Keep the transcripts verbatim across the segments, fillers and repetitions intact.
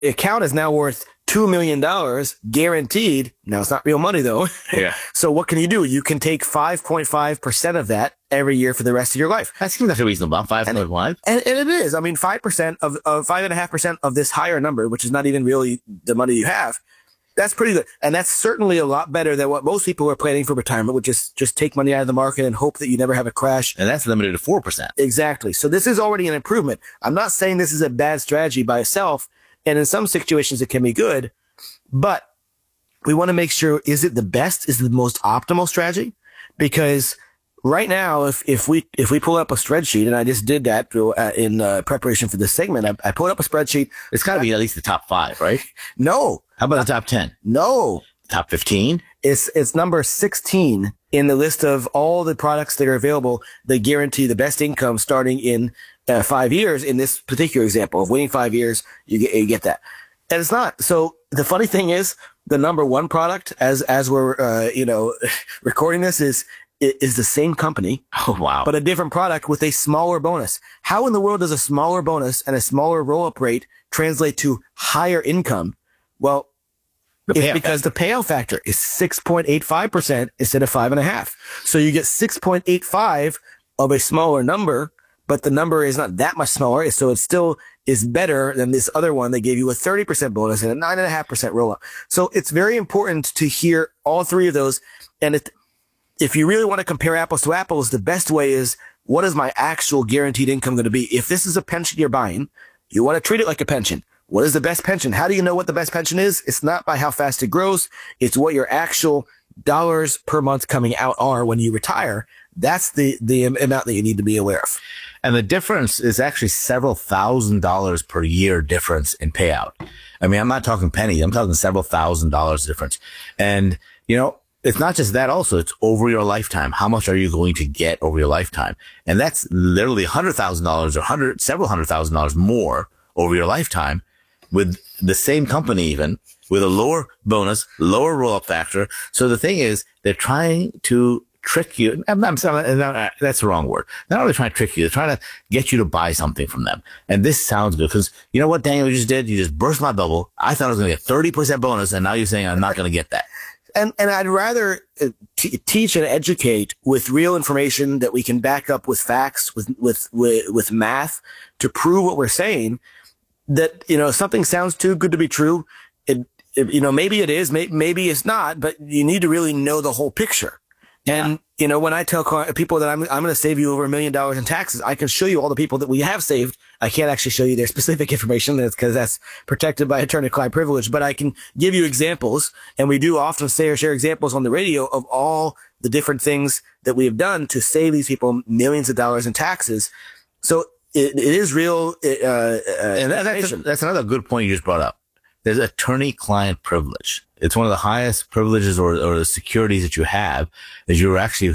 account is now worth two million dollars guaranteed. Now, it's not real money, though. Yeah. So what can you do? You can take five point five percent of that every year for the rest of your life. That seems like a reasonable, five point five. And, and it is. I mean, five percent of, of five point five percent of this higher number, which is not even really the money you have. That's pretty good. And that's certainly a lot better than what most people are planning for retirement, which is just take money out of the market and hope that you never have a crash. And that's limited to four percent. Exactly. So this is already an improvement. I'm not saying this is a bad strategy by itself. And in some situations, it can be good. But we want to make sure, is it the best? Is it the most optimal strategy? Because right now, if, if we, if we pull up a spreadsheet, and I just did that uh, in uh, preparation for this segment, I, I pulled up a spreadsheet. It's got to be at least the top five, right? No. How about the top ten? No. Top fifteen? It's, it's number sixteen in the list of all the products that are available that guarantee the best income starting in uh, five years. In this particular example of waiting five years, you get, you get that. And it's not. So the funny thing is, the number one product, as, as we're, uh, you know, recording this is, is the same company. Oh, wow. But a different product with a smaller bonus. How in the world does a smaller bonus and a smaller roll-up rate translate to higher income? Well, it's because the payout factor is six point eight five percent instead of five and a half. So you get six point eight five of a smaller number, but the number is not that much smaller. So it still is better than this other one that gave you a thirty percent bonus and a nine and a half percent roll up. So it's very important to hear all three of those. And it, if you really want to compare apples to apples, the best way is, what is my actual guaranteed income going to be? If this is a pension you're buying, you want to treat it like a pension. What is the best pension? How do you know what the best pension is? It's not by how fast it grows. It's what your actual dollars per month coming out are when you retire. That's the, the amount that you need to be aware of. And the difference is actually several thousand dollars per year difference in payout. I mean, I'm not talking pennies. I'm talking several thousand dollars difference. And, you know, it's not just that also. It's over your lifetime. How much are you going to get over your lifetime? And that's literally one hundred thousand dollars or hundred, several hundred thousand dollars more over your lifetime with the same company, even with a lower bonus, lower roll-up factor. So the thing is, they're trying to trick you. I'm, I'm sorry, that's the wrong word. They're not really trying to trick you. They're trying to get you to buy something from them. And this sounds good because you know what, Daniel, you just did? You just burst my bubble. I thought I was going to get thirty percent bonus, and now you're saying I'm not going to get that. And, and I'd rather t- teach and educate with real information that we can back up with facts, with, with, with, with math to prove what we're saying. That, you know, something sounds too good to be true. It, it you know, maybe it is, may, maybe it's not, but you need to really know the whole picture. And, yeah. you know, when I tell people that I'm, I'm going to save you over a million dollars in taxes, I can show you all the people that we have saved. I can't actually show you their specific information because that's protected by attorney-client privilege, but I can give you examples. And we do often say or share examples on the radio of all the different things that we have done to save these people millions of dollars in taxes. So it, it is real. Uh, uh, and that, that's, that's another good point you just brought up. There's attorney-client privilege. It's one of the highest privileges or, or securities that you have, is you're actually,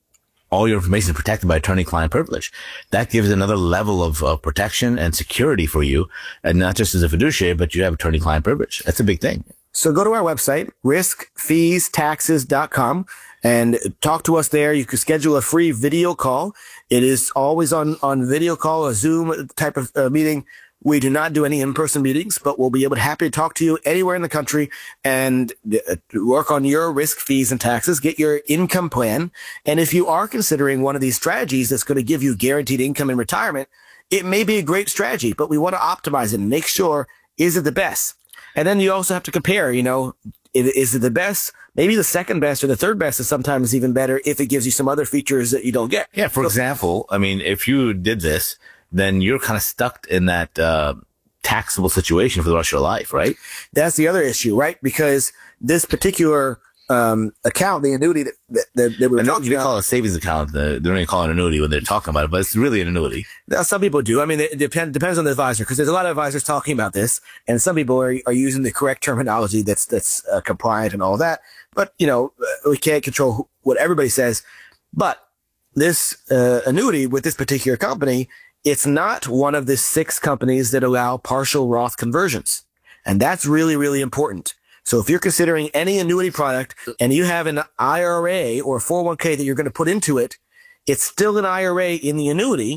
all your information is protected by attorney-client privilege. That gives another level of uh, protection and security for you, and not just as a fiduciary, but you have attorney-client privilege. That's a big thing. So go to our website, risk fees taxes dot com, and talk to us there. You can schedule a free video call. It is always on, on video call, a Zoom type of uh, meeting. We do not do any in-person meetings, but we'll be able to happy to talk to you anywhere in the country and uh, work on your risk, fees, and taxes, get your income plan. And if you are considering one of these strategies that's going to give you guaranteed income in retirement, it may be a great strategy, but we want to optimize it and make sure, is it the best? And then you also have to compare, you know, is it the best? Maybe the second best or the third best is sometimes even better if it gives you some other features that you don't get. Yeah, for so, example, I mean, if you did this, then you're kind of stuck in that uh, taxable situation for the rest of your life, right? That's the other issue, right? Because this particular um, account, the annuity that, that, that, that we're and talking you about. call it a savings account. They don't even call it an annuity when they're talking about it, but it's really an annuity. Now, some people do. I mean, it depend, depends on the advisor, because there's a lot of advisors talking about this, and some people are, are using the correct terminology that's that's uh, compliant and all that. But, you know, we can't control what everybody says. But this uh, annuity with this particular company, it's not one of the six companies that allow partial Roth conversions. And that's really, really important. So if you're considering any annuity product and you have an I R A or four oh one k that you're going to put into it, it's still an I R A in the annuity,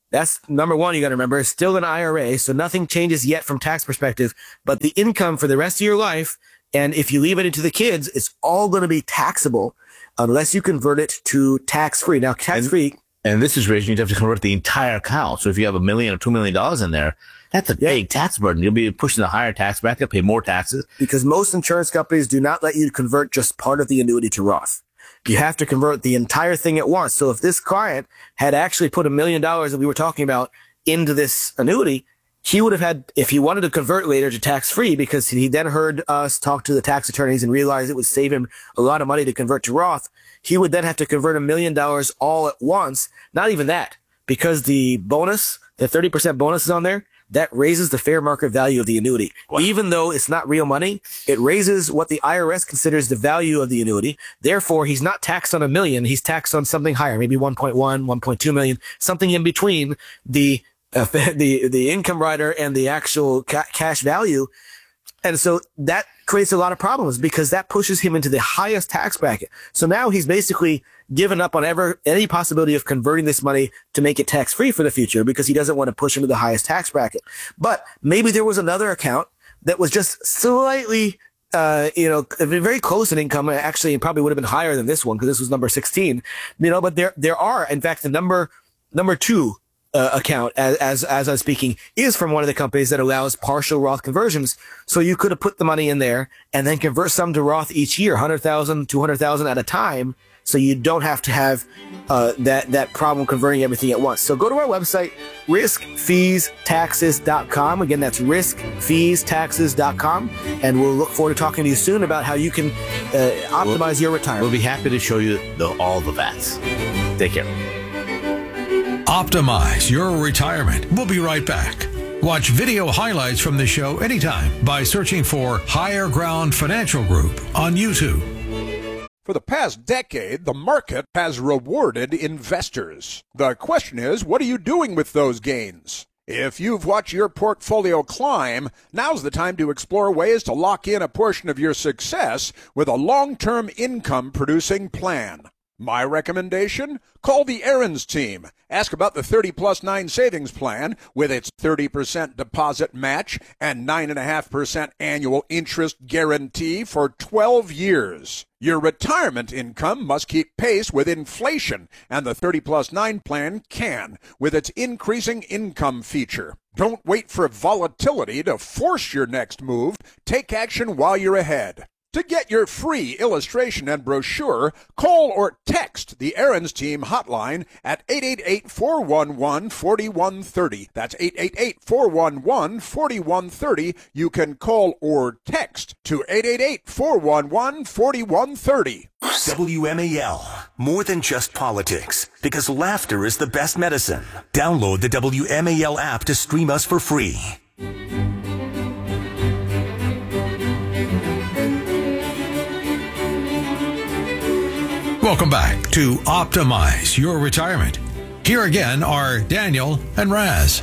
That's number one. You got to remember, it's still an I R A. So nothing changes yet from tax perspective, but the income for the rest of your life. And if you leave it into the kids, it's all going to be taxable unless you convert it to tax free. Now, tax free. And, and this is rich. You have to convert the entire account. So if you have a million or two million dollars in there, that's a yeah. big tax burden. You'll be pushing a higher tax bracket, pay more taxes. Because most insurance companies do not let you convert just part of the annuity to Roth. You have to convert the entire thing at once. So if this client had actually put a million dollars that we were talking about into this annuity, he would have had, if he wanted to convert later to tax free, because he then heard us talk to the tax attorneys and realized it would save him a lot of money to convert to Roth, he would then have to convert a million dollars all at once. Not even that, because the bonus, the thirty percent bonus is on there. That raises the fair market value of the annuity. Wow. Even though it's not real money, it raises what the I R S considers the value of the annuity. Therefore, he's not taxed on a million. He's taxed on something higher, maybe one point one, one point two million, something in between the uh, the the income rider and the actual ca cash value. And so that creates a lot of problems because that pushes him into the highest tax bracket. So now he's basically given up on ever any possibility of converting this money to make it tax free for the future because he doesn't want to push into the highest tax bracket. But maybe there was another account that was just slightly, uh, you know, very close in income. Actually, it probably would have been higher than this one because this was number sixteen, you know, but there, there are, in fact, the number, number two, Uh, account as, as, as I'm speaking is from one of the companies that allows partial Roth conversions. So you could have put the money in there and then convert some to Roth each year, one hundred thousand, two hundred thousand at a time. So you don't have to have, uh, that, that problem converting everything at once. So go to our website, risk fees taxes dot com. Again, that's risk fees taxes dot com. And we'll look forward to talking to you soon about how you can, uh, optimize we'll, your retirement. We'll be happy to show you the, all the V A Ts. Take care. Optimize your retirement. We'll be right back. Watch video highlights from the show anytime by searching for Higher Ground Financial Group on YouTube. For the past decade, the market has rewarded investors. The question is, what are you doing with those gains? If you've watched your portfolio climb, now's the time to explore ways to lock in a portion of your success with a long-term income-producing plan. My recommendation? Call the Aaron's team. Ask about the thirty plus nine savings plan with its thirty percent deposit match and nine point five percent annual interest guarantee for twelve years. Your retirement income must keep pace with inflation, and the thirty plus nine plan can with its increasing income feature. Don't wait for volatility to force your next move. Take action while you're ahead. To get your free illustration and brochure, call or text the Aaron's Team hotline at eight eight eight, four one one, four one three zero. That's eight eight eight, four one one, four one three zero. You can call or text to eight eight eight, four one one, four one three zero. W M A L, more than just politics, because laughter is the best medicine. Download the W M A L app to stream us for free. Welcome back to Optimize Your Retirement. Here again are Daniel and Raz.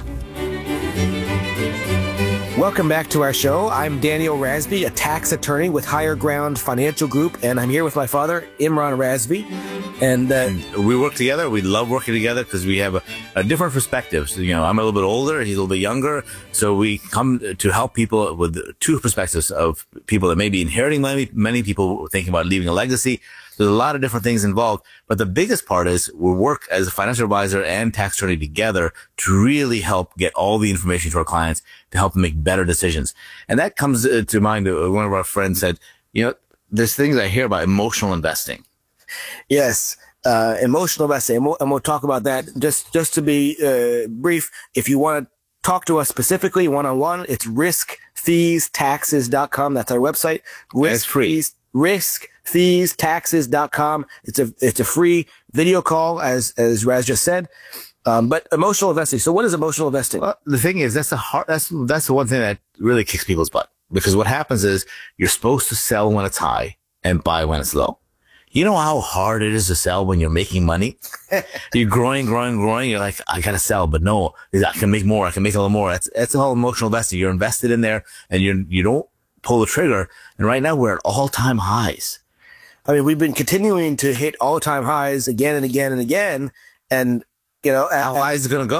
Welcome back to our show. I'm Daniel Razby, a tax attorney with Higher Ground Financial Group, and I'm here with my father, Imran Razby. And, uh, and we work together. We love working together because we have a, a different perspectives. So, you know, I'm a little bit older, he's a little bit younger, so we come to help people with two perspectives of people that may be inheriting money, many people thinking about leaving a legacy. There's a lot of different things involved, but the biggest part is we work as a financial advisor and tax attorney together to really help get all the information to our clients to help them make better decisions. And that comes to mind. One of our friends said, you know, there's things I hear about emotional investing. Yes. Uh, emotional investing. And we'll, and we'll talk about that. Just, just to be, uh, brief, if you want to talk to us specifically one-on-one, it's risk fees taxes dot com. That's our website. It's free. risk fees taxes dot com. It's a, it's a free video call, as, as Raz just said. Um, but emotional investing. So what is emotional investing? Well, the thing is, that's the hard, that's, that's the one thing that really kicks people's butt, because what happens is you're supposed to sell when it's high and buy when it's low. You know how hard it is to sell when you're making money? You're growing, growing, growing. You're like, I gotta sell, but no, I can make more. I can make a little more. That's, that's the whole emotional investing. You're invested in there and you you don't pull the trigger. And right now we're at all time highs. I mean, we've been continuing to hit all-time highs again and again and again. And, you know, how high is it going to go?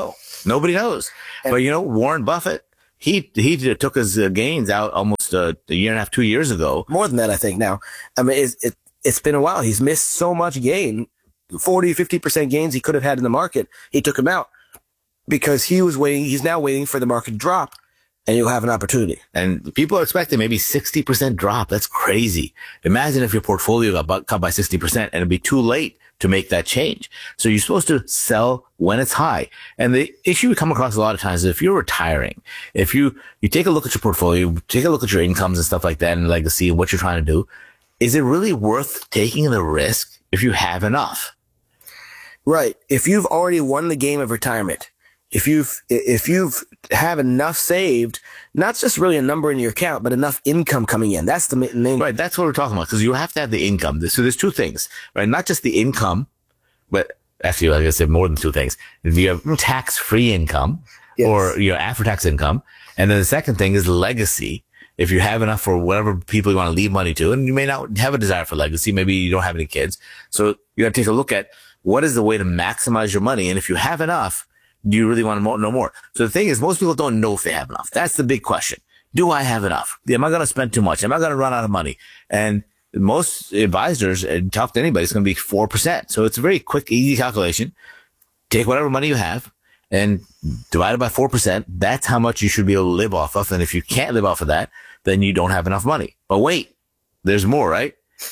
Nobody knows. And, but you know, Warren Buffett, he, he took his uh, gains out almost uh, a year and a half, two years ago. More than that, I think now. I mean, it's, it, it's been a while. He's missed so much gain, forty, fifty percent gains he could have had in the market. He took them out because he was waiting. He's now waiting for the market to drop. And you'll have an opportunity. And people are expecting maybe sixty percent drop. That's crazy. Imagine if your portfolio got cut by sixty percent and it'd be too late to make that change. So you're supposed to sell when it's high. And the issue we come across a lot of times is if you're retiring, if you, you take a look at your portfolio, take a look at your incomes and stuff like that and legacy and what you're trying to do, is it really worth taking the risk if you have enough? Right. If you've already won the game of retirement, If you've, if you've have enough saved, not just really a number in your account, but enough income coming in. That's the main. Right. That's what we're talking about. Cause you have to have the income. So there's two things, right? Not just the income, but actually, like I said, more than two things. If you have tax-free income yes. or your after-tax income. And then the second thing is legacy. If you have enough for whatever people you want to leave money to, and you may not have a desire for legacy. Maybe you don't have any kids. So you got to take a look at what is the way to maximize your money. And if you have enough, do you really want to know more? So the thing is, most people don't know if they have enough. That's the big question. Do I have enough? Am I going to spend too much? Am I going to run out of money? And most advisors, and talk to anybody, it's going to be four percent. So it's a very quick, easy calculation. Take whatever money you have and divide it by four percent. That's how much you should be able to live off of. And if you can't live off of that, then you don't have enough money. But wait, there's more, right?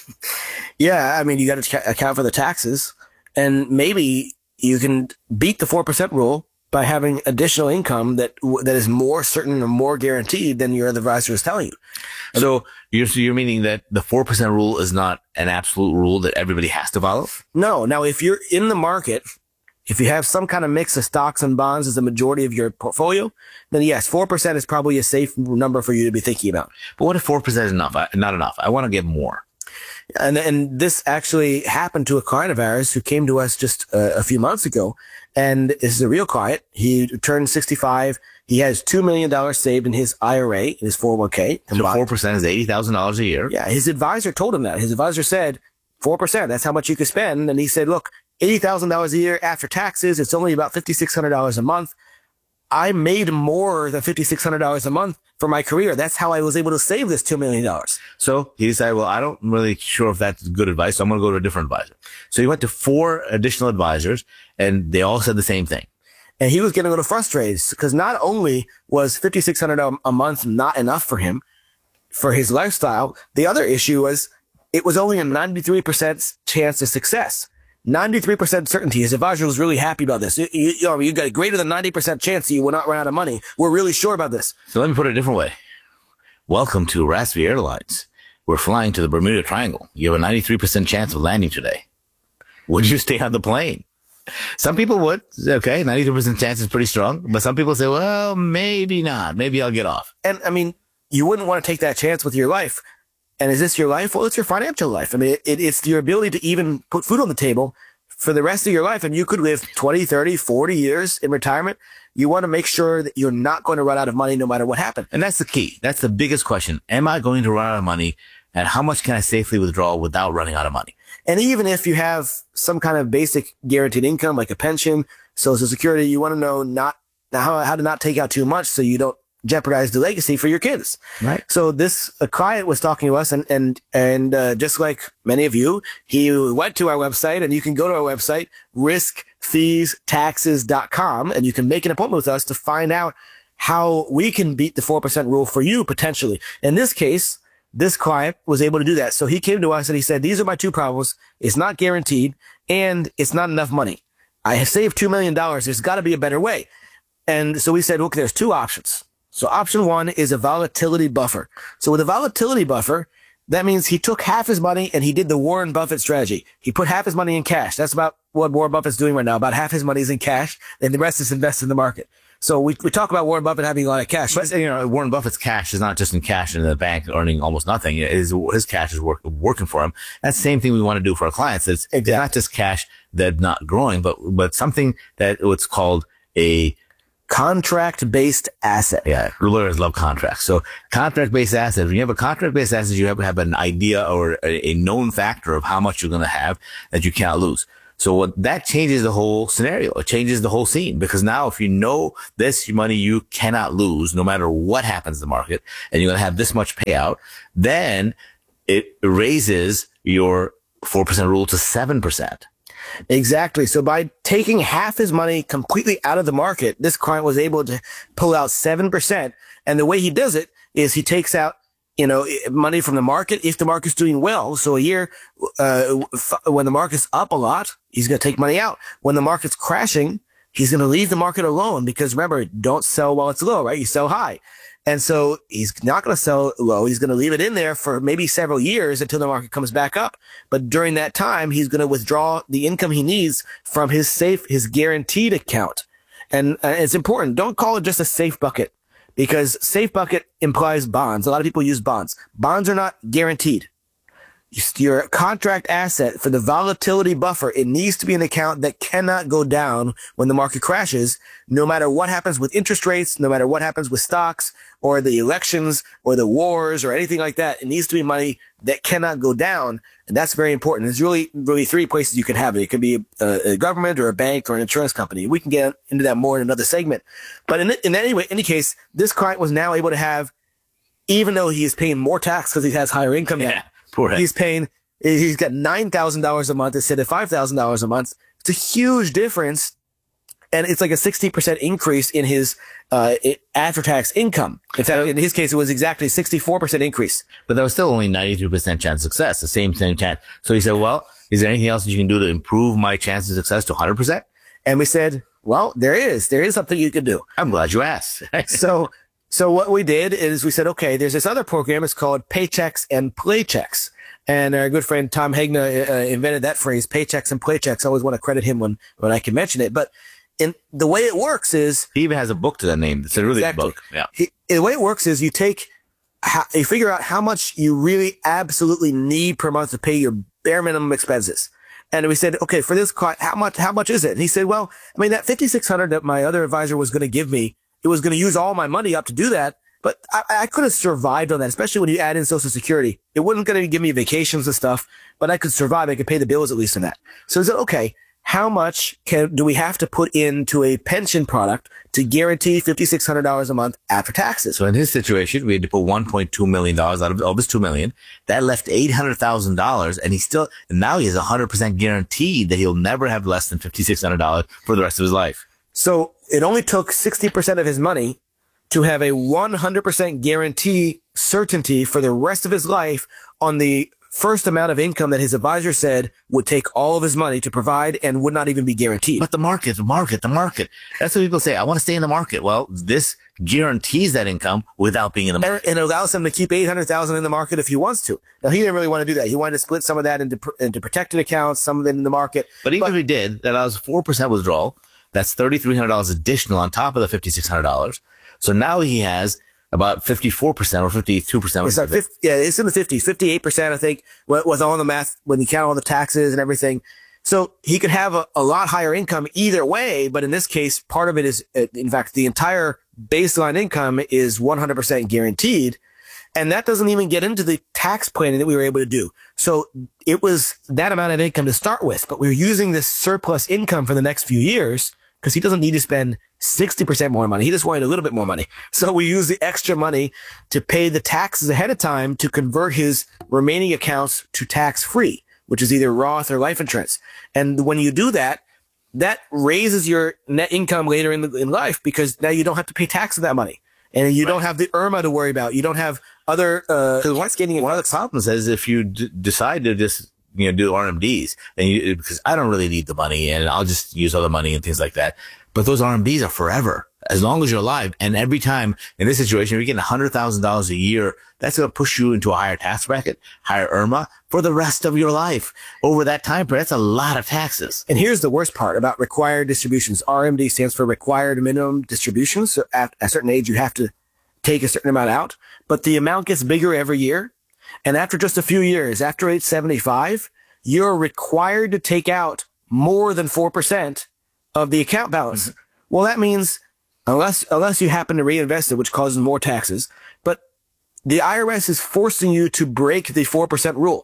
Yeah. I mean, you got to account for the taxes, and maybe you can beat the four percent rule by having additional income that that is more certain or more guaranteed than your advisor is telling you. So you're, so you're meaning that the four percent rule is not an absolute rule that everybody has to follow? No. Now, if you're in the market, if you have some kind of mix of stocks and bonds as the majority of your portfolio, then yes, four percent is probably a safe number for you to be thinking about. But what if four percent is enough? I, not enough. I want to get more. And, and this actually happened to a client of ours who came to us just a, a few months ago. And this is a real client. He turned sixty-five. He has two million dollars saved in his I R A, in his four oh one k. So four percent is eighty thousand dollars a year. Yeah. His advisor told him that. His advisor said four percent. That's how much you could spend. And he said, look, eighty thousand dollars a year after taxes. It's only about fifty-six hundred dollars a month. I made more than fifty-six hundred dollars a month for my career. That's how I was able to save this two million dollars. So he decided, well, I don't really sure if that's good advice, so I'm going to go to a different advisor. So he went to four additional advisors, and they all said the same thing. And he was getting a little frustrated because not only was fifty-six hundred dollars a month not enough for him, for his lifestyle, the other issue was it was only a ninety-three percent chance of success. ninety-three percent certainty. His advisor was really happy about this. You, you, you know, you got a greater than ninety percent chance that you will not run out of money. We're really sure about this. So let me put it a different way. Welcome to Raspi Airlines. We're flying to the Bermuda Triangle. You have a ninety-three percent chance of landing today. Would you stay on the plane? Some people would. Okay, ninety-three percent chance is pretty strong. But some people say, well, maybe not. Maybe I'll get off. And I mean, you wouldn't want to take that chance with your life. And is this your life? Well, it's your financial life. I mean, it, it's your ability to even put food on the table for the rest of your life. And you could live twenty, thirty, forty years in retirement. You want to make sure that you're not going to run out of money no matter what happens. And that's the key. That's the biggest question. Am I going to run out of money? And how much can I safely withdraw without running out of money? And even if you have some kind of basic guaranteed income, like a pension, Social Security, you want to know not how, how to not take out too much so you don't jeopardize the legacy for your kids. Right. So this a client was talking to us, and and and uh, just like many of you, he went to our website, and you can go to our website, risk fees taxes dot com, and you can make an appointment with us to find out how we can beat the four percent rule for you potentially. In this case, this client was able to do that. So he came to us and he said, these are my two problems. It's not guaranteed and it's not enough money. I have saved two million dollars. There's got to be a better way. And so we said, look, there's two options. So option one is a volatility buffer. So with a volatility buffer, that means he took half his money and he did the Warren Buffett strategy. He put half his money in cash. That's about what Warren Buffett's doing right now. About half his money is in cash and the rest is invested in the market. So we, we talk about Warren Buffett having a lot of cash. But, you know, Warren Buffett's cash is not just in cash in the bank earning almost nothing. His, his cash is work, working for him. That's the same thing we want to do for our clients. It's, exactly. It's not just cash that's not growing, but, but something that what's called a contract-based asset. Yeah, lawyers love contracts. So contract-based assets, when you have a contract-based asset, you have to have an idea or a, a known factor of how much you're going to have that you can't lose. So what that changes the whole scenario. It changes the whole scene, because now if you know this money you cannot lose no matter what happens in the market, and you're going to have this much payout, then it raises your four percent rule to seven percent. Exactly. So by taking half his money completely out of the market, this client was able to pull out seven percent. And the way he does it is he takes out, you know, money from the market if the market's doing well. So a year, uh, when the market's up a lot, he's going to take money out. When the market's crashing, he's going to leave the market alone, because remember, don't sell while it's low, right? You sell high. And so he's not going to sell low. He's going to leave it in there for maybe several years until the market comes back up. But during that time, he's going to withdraw the income he needs from his safe, his guaranteed account. And uh, it's important. Don't call it just a safe bucket, because safe bucket implies bonds. A lot of people use bonds. Bonds are not guaranteed. Your contract asset for the volatility buffer, it needs to be an account that cannot go down when the market crashes, no matter what happens with interest rates, no matter what happens with stocks or the elections or the wars or anything like that. It needs to be money that cannot go down. And that's very important. There's really, really three places you can have it. It could be a, a government or a bank or an insurance company. We can get into that more in another segment. But in, in any way, any case, this client was now able to have, even though he is paying more tax because he has higher income now, Yeah. Poor he's paying, he's got nine thousand dollars a month instead of five thousand dollars a month. It's a huge difference. And it's like a sixty percent increase in his, uh, after-tax income. In fact, in his case, it was exactly a sixty-four percent increase. But there was still only ninety-two percent chance of success, the same same chance. So he said, well, is there anything else that you can do to improve my chances of success to one hundred percent? And we said, well, there is, there is something you can do. I'm glad you asked. So, so what we did is we said, okay, there's this other program. It's called Paychecks and Playchecks. And our good friend Tom Hegna uh, invented that phrase, paychecks and playchecks. I always want to credit him when, when I can mention it. But in the way it works is, He even has a book to that name. It's a really Exactly. good book. Yeah. he, the way it works is you take, how, you figure out how much you really absolutely need per month to pay your bare minimum expenses. And we said, okay, for this client, how much, how much is it? And he said, well, I mean, that fifty-six hundred that my other advisor was going to give me, it was going to use all my money up to do that. But I, I could have survived on that, especially when you add in Social Security. It wasn't going to give me vacations and stuff, but I could survive. I could pay the bills at least on that. So he said, okay, how much can, do we have to put into a pension product to guarantee fifty-six hundred dollars a month after taxes? So in his situation, we had to put one point two million dollars out of, of his two million dollars. That left eight hundred thousand dollars, and he still, and now he has one hundred percent guaranteed that he'll never have less than fifty-six hundred dollars for the rest of his life. So it only took sixty percent of his money to have a one hundred percent guarantee certainty for the rest of his life on the first amount of income that his advisor said would take all of his money to provide and would not even be guaranteed. But the market, the market, the market. That's what people say. I want to stay in the market. Well, this guarantees that income without being in the market. And it allows him to keep eight hundred thousand dollars in the market if he wants to. Now, he didn't really want to do that. He wanted to split some of that into, into protected accounts, some of it in the market. But even if he did, that allows four percent withdrawal. That's thirty-three hundred dollars additional on top of the fifty-six hundred dollars. So now he has about fifty-four percent or fifty-two percent. It's like fifty, yeah, it's in the fifties, fifty-eight percent, I think, with all the math, when you count all the taxes and everything. So he could have a, a lot higher income either way, but in this case, part of it is, in fact, the entire baseline income is one hundred percent guaranteed. And that doesn't even get into the tax planning that we were able to do. So it was that amount of income to start with, but we were using this surplus income for the next few years because he doesn't need to spend sixty percent more money. He just wanted a little bit more money. So we use the extra money to pay the taxes ahead of time to convert his remaining accounts to tax free, which is either Roth or life insurance. And when you do that, that raises your net income later in, the, in life because now you don't have to pay tax on that money. And you right. don't have the I R M A to worry about. You don't have other, uh, what's getting one of the problems is if you d- decide to just, you know, do R M Ds and you, because I don't really need the money and I'll just use other money and things like that. But those R M Ds are forever, as long as you're alive. And every time in this situation, you're getting one hundred thousand dollars a year. That's going to push you into a higher tax bracket, higher I R M A for the rest of your life. Over that time period, that's a lot of taxes. And here's the worst part about required distributions. R M D stands for required minimum distributions. So at a certain age, you have to take a certain amount out, but the amount gets bigger every year. And after just a few years, after age seventy-five, you're required to take out more than four percent of the account balance. Mm-hmm. Well, that means unless, unless you happen to reinvest it, which causes more taxes, but the I R S is forcing you to break the four percent rule.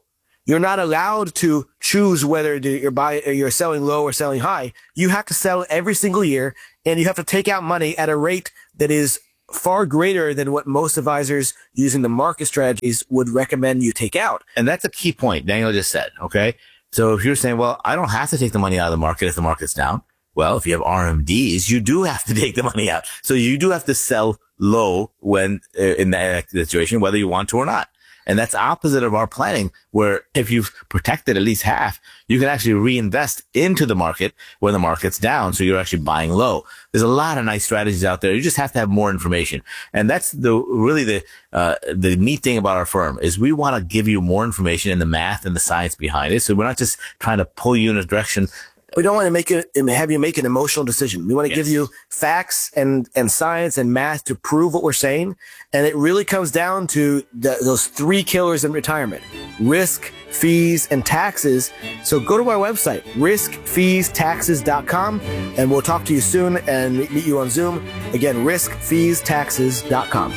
You're not allowed to choose whether you're buy, you're selling low or selling high. You have to sell every single year, and you have to take out money at a rate that is far greater than what most advisors using the market strategies would recommend you take out. And that's a key point Daniel just said. Okay. So if you're saying, well, I don't have to take the money out of the market if the market's down. Well, if you have R M Ds, you do have to take the money out. So you do have to sell low when uh, in that situation, whether you want to or not. And that's opposite of our planning, where if you've protected at least half, you can actually reinvest into the market when the market's down. So you're actually buying low. There's a lot of nice strategies out there. You just have to have more information. And that's the really the uh, the neat thing about our firm is we want to give you more information and the math and the science behind it. So we're not just trying to pull you in a direction. We don't want to make it, have you make an emotional decision. We want to yes. give you facts and, and science and math to prove what we're saying. And it really comes down to the, those three killers in retirement: risk, fees, and taxes. So go to our website, risk fees taxes dot com, and we'll talk to you soon and meet you on Zoom. Again, risk fees taxes dot com.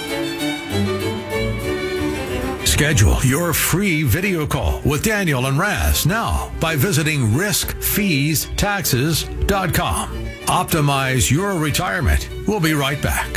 Schedule your free video call with Daniel and Raz now by visiting risk fees taxes dot com. Optimize your retirement. We'll be right back.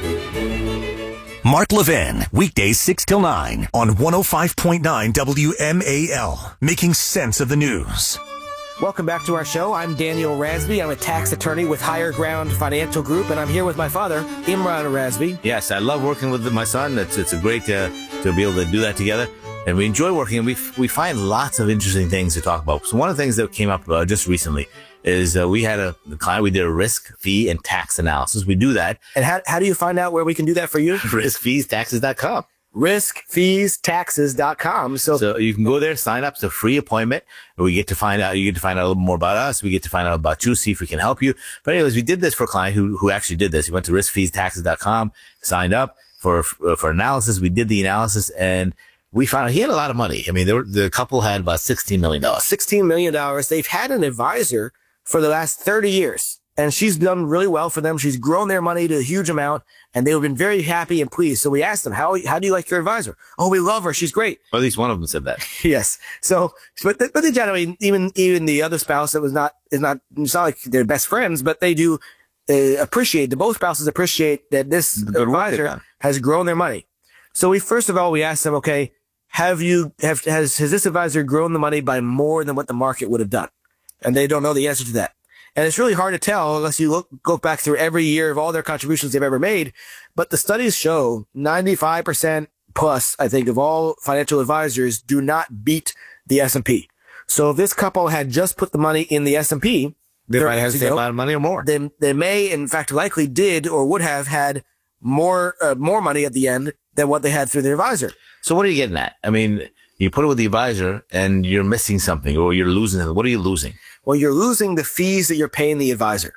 Mark Levin, weekdays six till nine on one oh five point nine W M A L, making sense of the news. Welcome back to our show. I'm Daniel Rasby. I'm a tax attorney with Higher Ground Financial Group, and I'm here with my father, Imran Rasby. Yes, I love working with my son. It's it's a great uh, to be able to do that together, and we enjoy working. And we we find lots of interesting things to talk about. So one of the things that came up uh, just recently is uh, we had a client. We did a risk, fee, and tax analysis. We do that. And how how do you find out where we can do that for you? risk fees taxes dot com. risk fees taxes dot com. So, so you can go there, sign up. It's a free appointment. We get to find out, you get to find out a little more about us. We get to find out about you, see if we can help you. But anyways, we did this for a client who, who actually did this. He went to risk fees taxes dot com, signed up for, for analysis. We did the analysis and we found out he had a lot of money. I mean, there were, the couple had about sixteen million dollars. sixteen million dollars. They've had an advisor for the last thirty years. And she's done really well for them. She's grown their money to a huge amount, and they've been very happy and pleased. So we asked them, how, how do you like your advisor? Oh, we love her. She's great. Well, at least one of them said that. Yes. So, but, the, but they generally, even, even the other spouse that was not, is not, it's not like they're best friends, but they do uh, appreciate, the both spouses appreciate that this advisor has grown their money. So we, first of all, we asked them, okay, have you, have, has, has this advisor grown the money by more than what the market would have done? And they don't know the answer to that. And it's really hard to tell unless you look, go back through every year of all their contributions they've ever made. But the studies show ninety-five percent plus, I think, of all financial advisors do not beat the S and P. So if this couple had just put the money in the S and P, they might have the same amount of money or more. Then they may, in fact, likely did or would have had more, uh, more money at the end than what they had through their advisor. So what are you getting at? I mean, you put it with the advisor and you're missing something or you're losing it. What are you losing? Well, you're losing the fees that you're paying the advisor.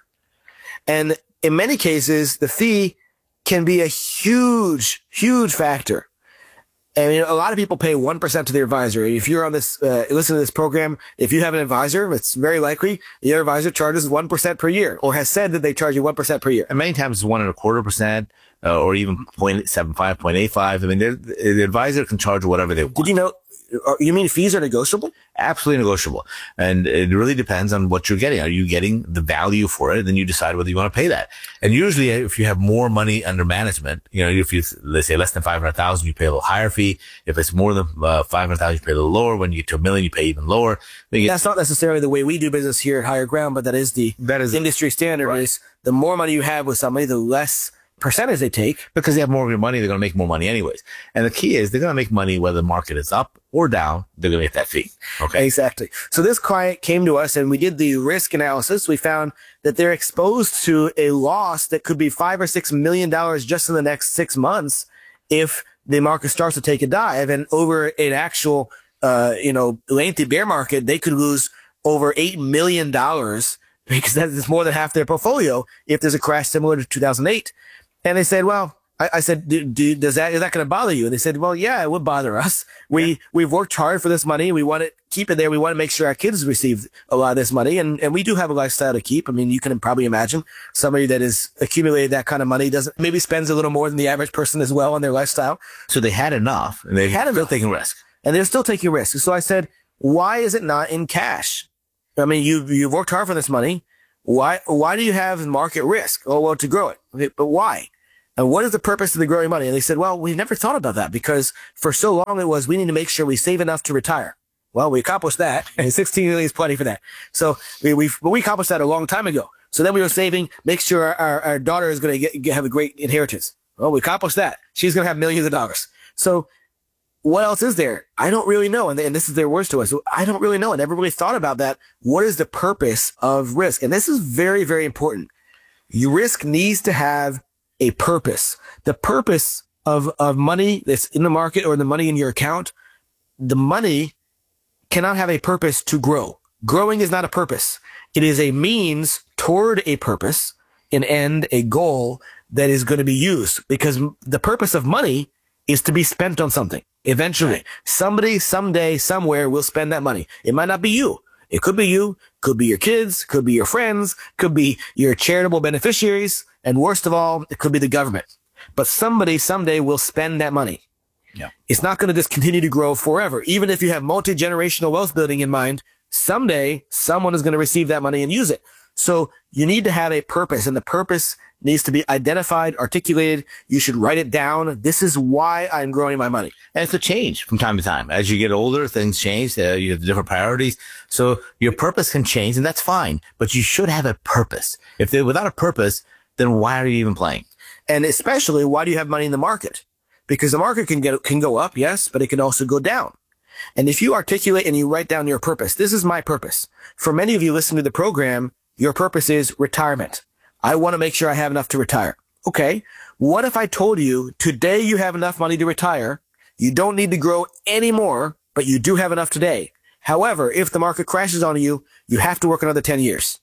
And in many cases, the fee can be a huge, huge factor. I mean, a lot of people pay one percent to their advisor. If you're on this, uh, listen to this program, if you have an advisor, it's very likely your advisor charges one percent per year or has said that they charge you one percent per year. And many times it's one and a quarter percent, uh, or even zero point seven five, zero point eight five. I mean, the advisor can charge whatever they want. Did you know? You mean fees are negotiable? Absolutely negotiable. And it really depends on what you're getting. Are you getting the value for it? Then you decide whether you want to pay that. And usually if you have more money under management, you know, if you, let's say less than five hundred thousand, you pay a little higher fee. If it's more than uh, five hundred thousand, you pay a little lower. When you get to a million, you pay even lower. Get, That's not necessarily the way we do business here at Higher Ground, but that is the that is industry standard. Right. Is the more money you have with somebody, the less percentage they take. Because they have more of your money, they're going to make more money anyways. And the key is they're going to make money whether the market is up or down, they're going to get that fee. Okay. Exactly. So this client came to us and we did the risk analysis. We found that they're exposed to a loss that could be five or six million dollars just in the next six months if the market starts to take a dive. And over an actual, uh, you know, lengthy bear market, they could lose over eight million dollars because that is more than half their portfolio if there's a crash similar to two thousand eight. And they said, well, I, I said, do, do, does that, is that going to bother you? And they said, well, yeah, it would bother us. We, yeah. we've worked hard for this money. We want to keep it there. We want to make sure our kids receive a lot of this money. And, and we do have a lifestyle to keep. I mean, you can probably imagine somebody that has accumulated that kind of money doesn't, maybe spends a little more than the average person as well on their lifestyle. So they had enough and they had still enough. taking risk. And they're still taking risks. So I said, why is it not in cash? I mean, you, you've worked hard for this money. Why, why do you have market risk? Oh, well, to grow it. Okay, but why? And what is the purpose of the growing money? And they said, well, we've never thought about that because for so long it was, we need to make sure we save enough to retire. Well, we accomplished that, and sixteen million is plenty for that. So we, we, we accomplished that a long time ago. So then we were saving, make sure our, our, our daughter is going to get, get, have a great inheritance. Well, we accomplished that. She's going to have millions of dollars. So what else is there? I don't really know. And, they, and this is their words to us. So I don't really know. I never really thought about that. What is the purpose of risk? And this is very, very important. Your risk needs to have a purpose. The purpose of, of money that's in the market or the money in your account, the money cannot have a purpose to grow. Growing is not a purpose. It is a means toward a purpose, an end, a goal that is going to be used, because the purpose of money is to be spent on something. Eventually, right. Somebody, someday, somewhere will spend that money. It might not be you. It could be you, could be your kids, could be your friends, could be your charitable beneficiaries. And worst of all, it could be the government. But somebody someday will spend that money. Yeah. It's not going to just continue to grow forever. Even if you have multi-generational wealth building in mind, someday someone is going to receive that money and use it. So you need to have a purpose, and the purpose needs to be identified, articulated. You should write it down. This is why I'm growing my money. And it's a change from time to time. As you get older, things change. Uh, you have different priorities. So your purpose can change, and that's fine. But you should have a purpose. If they're without a purpose, then why are you even playing? And especially, why do you have money in the market? Because the market can get, can go up, yes, but it can also go down. And if you articulate and you write down your purpose, this is my purpose. For many of you listening to the program, your purpose is retirement. I want to make sure I have enough to retire. Okay. What if I told you today you have enough money to retire? You don't need to grow anymore, but you do have enough today. However, if the market crashes on you, you have to work another ten years.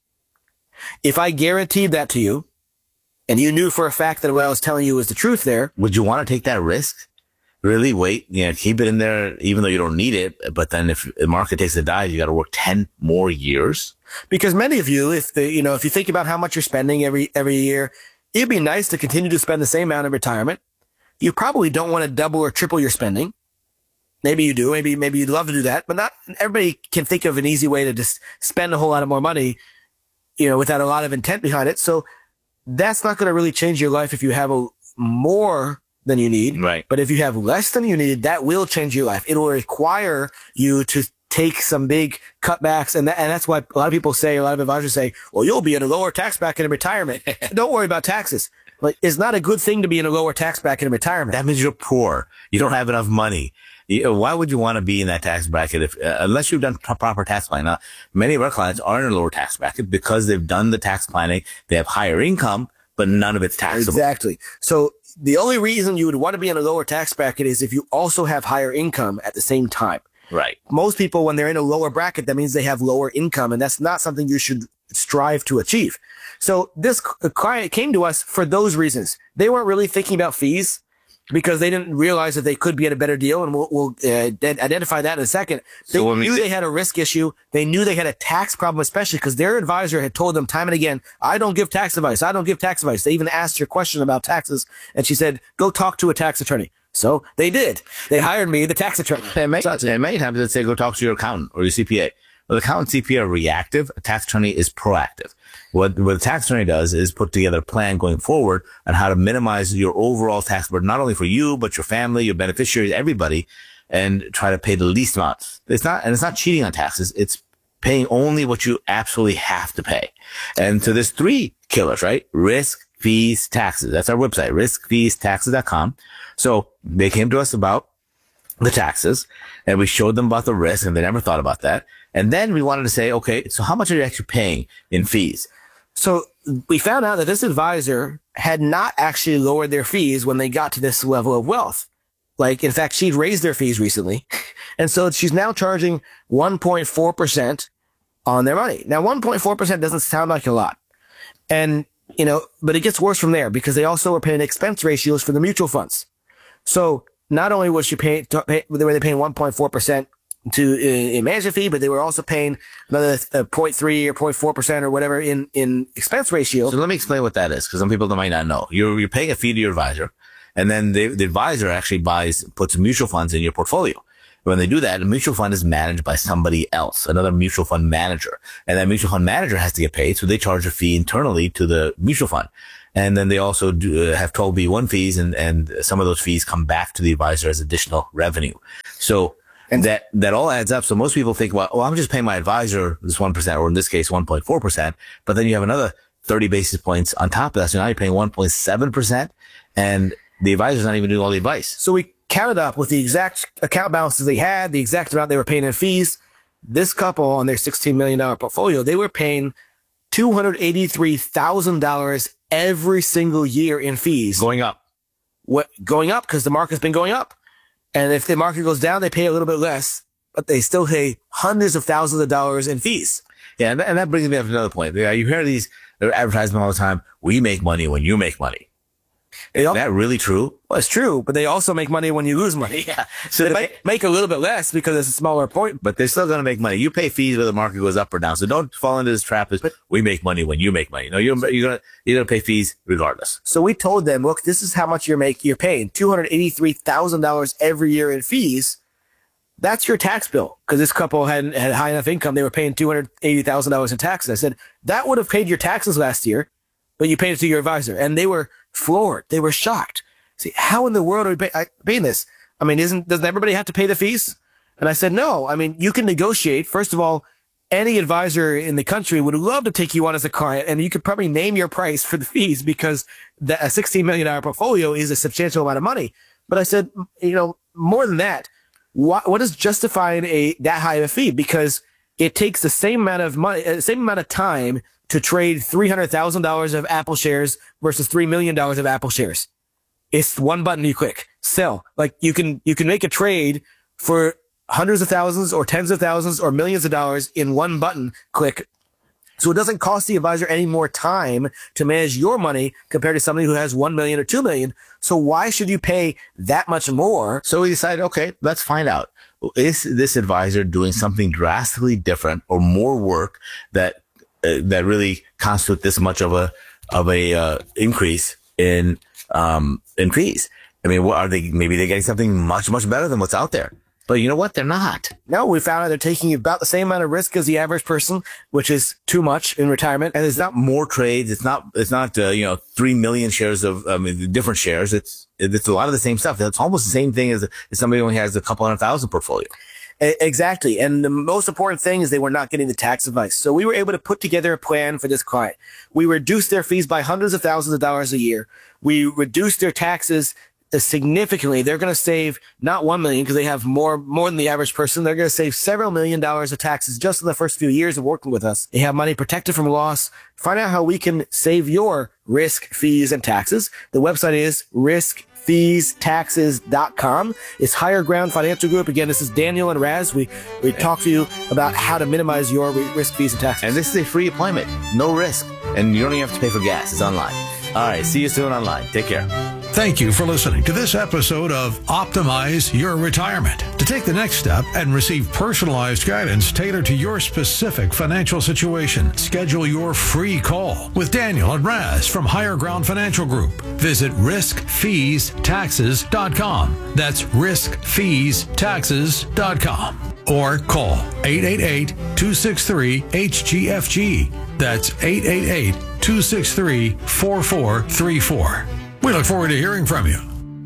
If I guaranteed that to you, and you knew for a fact that what I was telling you was the truth there, would you want to take that risk? Really wait, you know, keep it in there, even though you don't need it. But then if the market takes a dive, you got to work ten more years. Because many of you, if the, you know, if you think about how much you're spending every, every year, it'd be nice to continue to spend the same amount in retirement. You probably don't want to double or triple your spending. Maybe you do. Maybe, maybe you'd love to do that, but not everybody can think of an easy way to just spend a whole lot of more money, you know, without a lot of intent behind it. So that's not going to really change your life if you have a more than you need. Right. But if you have less than you need, that will change your life. It will require you to take some big cutbacks. And that, and that's why a lot of people say, a lot of advisors say, well, you'll be in a lower tax bracket in retirement. Don't worry about taxes. Like, it's not a good thing to be in a lower tax bracket in retirement. That means you're poor. You don't have enough money. You, why would you want to be in that tax bracket if, uh, unless you've done p- proper tax planning? Now, many of our clients are in a lower tax bracket because they've done the tax planning. They have higher income, but none of it's taxable. Exactly. So the only reason you would want to be in a lower tax bracket is if you also have higher income at the same time. Right. Most people, when they're in a lower bracket, that means they have lower income, and that's not something you should strive to achieve. So this client came to us for those reasons. They weren't really thinking about fees because they didn't realize that they could be at a better deal, and we'll, we'll uh, identify that in a second. They so knew they had a risk issue. They knew they had a tax problem, especially because their advisor had told them time and again, I don't give tax advice. I don't give tax advice. They even asked her a question about taxes, and she said, go talk to a tax attorney. So they did. They hired me, the tax attorney. And many, and many times they say, go talk to your accountant or your C P A. Well, the accountant and C P A are reactive. A tax attorney is proactive. What, what the tax attorney does is put together a plan going forward on how to minimize your overall tax burden, not only for you, but your family, your beneficiaries, everybody, and try to pay the least amount. It's not, and it's not cheating on taxes. It's paying only what you absolutely have to pay. And so there's three killers, right? Risk, fees, taxes. That's our website, risk fees taxes dot com. So they came to us about the taxes, and we showed them about the risk, and they never thought about that. And then we wanted to say, okay, so how much are you actually paying in fees? So we found out that this advisor had not actually lowered their fees when they got to this level of wealth. Like, in fact, she'd raised their fees recently. And so she's now charging one point four percent on their money. Now, one point four percent doesn't sound like a lot. And, you know, but it gets worse from there because they also were paying expense ratios for the mutual funds. So not only was she paying, pay, were they paying one point four percent to a uh, management fee, but they were also paying another uh, zero point three or zero point four percent or whatever in, in expense ratio. So let me explain what that is, because some people might not know. You're, you're paying a fee to your advisor, and then the, the advisor actually buys, puts mutual funds in your portfolio. When they do that, a mutual fund is managed by somebody else, another mutual fund manager. And that mutual fund manager has to get paid. So they charge a fee internally to the mutual fund. And then they also do have twelve B one fees, and, and some of those fees come back to the advisor as additional revenue. So and that, that all adds up. So most people think, well, well, I'm just paying my advisor this one percent, or in this case, one point four percent. But then you have another thirty basis points on top of that. So now you're paying one point seven percent, and the advisor's not even doing all the advice. So we counted up with the exact account balances they had, the exact amount they were paying in fees. This couple on their sixteen million dollars portfolio, they were paying two hundred eighty-three thousand dollars every single year in fees. Going up. What, going up because the market's been going up. And if the market goes down, they pay a little bit less, but they still pay hundreds of thousands of dollars in fees. Yeah, and that, and that brings me up to another point. Yeah, you hear these advertisements all the time. We make money when you make money. Is that really true? Well, it's true, but they also make money when you lose money. Yeah. So they make, make a little bit less because it's a smaller point. But they're still going to make money. You pay fees whether the market goes up or down. So don't fall into this trap as we make money when you make money. No, you're, you're going to, you're going to pay fees regardless. So we told them, look, this is how much you're making. You're paying two hundred eighty-three thousand dollars every year in fees. That's your tax bill. Because this couple had, had high enough income. They were paying two hundred eighty thousand dollars in taxes. I said, that would have paid your taxes last year, but you paid it to your advisor. And they were floored. They were shocked. See, how in the world are we pay, I, paying this? I mean, isn't, doesn't everybody have to pay the fees? And I said, no. I mean, you can negotiate. First of all, any advisor in the country would love to take you on as a client, and you could probably name your price for the fees because the, a sixteen million dollars portfolio is a substantial amount of money. But I said, you know, more than that, what, what is justifying a, that high of a fee? Because it takes the same amount of money, the same amount of time to trade three hundred thousand dollars of Apple shares versus three million dollars of Apple shares. It's one button you click, sell. Like you can, you can make a trade for hundreds of thousands or tens of thousands or millions of dollars in one button click. So it doesn't cost the advisor any more time to manage your money compared to somebody who has one million or two million. So why should you pay that much more? So we decided, okay, let's find out. Is this advisor doing something drastically different or more work that, uh, that really constitute this much of a, of a, uh, increase in, um, in fees? I mean, what are they, maybe they're getting something much, much better than what's out there. But you know what? They're not. No, we found out they're taking about the same amount of risk as the average person, which is too much in retirement. And it's not more trades. It's not, it's not, uh, you know, three million shares of, I mean, different shares. It's, it's a lot of the same stuff. It's almost the same thing as, as somebody who only has a couple hundred thousand portfolio. Exactly. And the most important thing is they were not getting the tax advice. So we were able to put together a plan for this client. We reduced their fees by hundreds of thousands of dollars a year. We reduced their taxes significantly. They're going to save not one million because they have more, more than the average person. They're going to save several million dollars of taxes just in the first few years of working with us. They have money protected from loss. Find out how we can save your risk, fees, and taxes. The website is risk fees taxes dot com. It's Higher Ground Financial Group. Again, this is Daniel and Raz. We, we talk to you about how to minimize your risk, fees, and taxes. And this is a free appointment. No risk. And you don't even have to pay for gas. It's online. All right. See you soon online. Take care. Thank you for listening to this episode of Optimize Your Retirement. To take the next step and receive personalized guidance tailored to your specific financial situation, schedule your free call with Daniel and Raz from Higher Ground Financial Group. Visit risk fees taxes dot com. That's risk fees taxes dot com. Or call eight eight eight, two six three, H G F G. That's eight eight eight, two six three, four four three four. We look forward to hearing from you.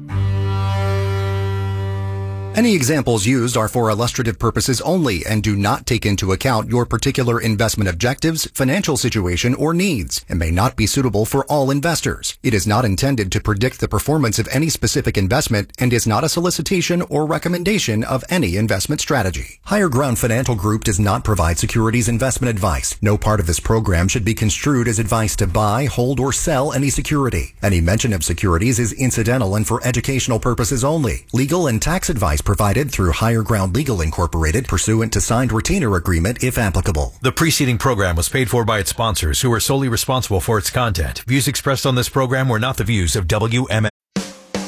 Any examples used are for illustrative purposes only and do not take into account your particular investment objectives, financial situation, or needs, and may not be suitable for all investors. It is not intended to predict the performance of any specific investment and is not a solicitation or recommendation of any investment strategy. Higher Ground Financial Group does not provide securities investment advice. No part of this program should be construed as advice to buy, hold, or sell any security. Any mention of securities is incidental and for educational purposes only. Legal and tax advice provided through Higher Ground Legal Incorporated pursuant to signed retainer agreement if applicable. The preceding program was paid for by its sponsors who are solely responsible for its content. Views expressed on this program were not the views of W M A.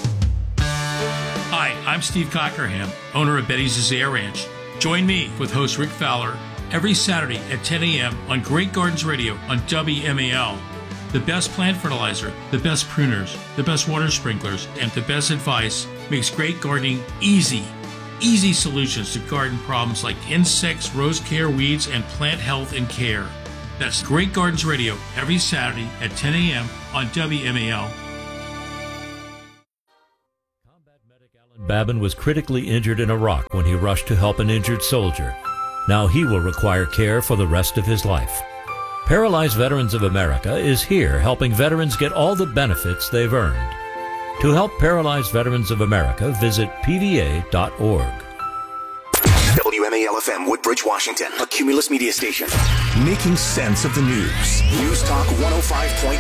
Hi, I'm Steve Cockerham, owner of Betty's Azalea Ranch. Join me with host Rick Fowler every Saturday at ten a.m. on Great Gardens Radio on W M A L. The best plant fertilizer, the best pruners, the best water sprinklers, and the best advice makes great gardening easy. easy solutions to garden problems like insects, rose care, weeds, and plant health and care. That's Great Gardens Radio every Saturday at ten a.m. on W M A L. Combat medic Alan Babin was critically injured in Iraq when he rushed to help an injured soldier. Now he will require care for the rest of his life. Paralyzed Veterans of America is here helping veterans get all the benefits they've earned. To help Paralyzed Veterans of America, visit P V A dot org. W M A L F M, Woodbridge, Washington, a Cumulus media station. Making sense of the news. News Talk one oh five point